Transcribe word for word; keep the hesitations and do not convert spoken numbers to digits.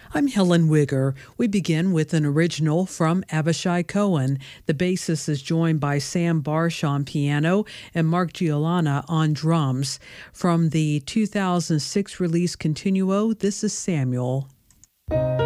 I'm Helen Wigger. We begin with an original from Avishai Cohen. The bassist is joined by Sam Barsh on piano and Mark Giolana on drums. From the two thousand six release Continuo, this is Samuel.